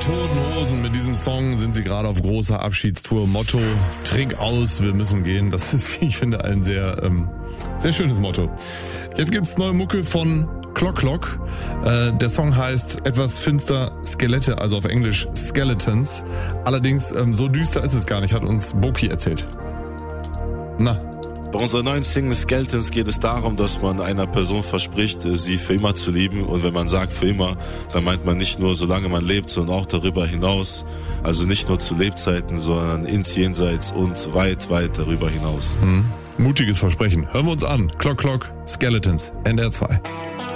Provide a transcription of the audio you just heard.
Toten Hosen, mit diesem Song sind sie gerade auf großer Abschiedstour. Motto, trink aus, wir müssen gehen. Das ist, wie ich finde, ein sehr, sehr schönes Motto. Jetzt gibt's neue Mucke von Clock Clock. Der Song heißt etwas finster Skelette, also auf Englisch Skeletons. Allerdings so düster ist es gar nicht, hat uns Boki erzählt. Na? Bei unserer neuen Single Skeletons geht es darum, dass man einer Person verspricht, sie für immer zu lieben. Und wenn man sagt für immer, dann meint man nicht nur, solange man lebt, sondern auch darüber hinaus. Also nicht nur zu Lebzeiten, sondern ins Jenseits und weit, weit darüber hinaus. Mutiges Versprechen. Hören wir uns an. Clock Clock, Skeletons, NDR 2.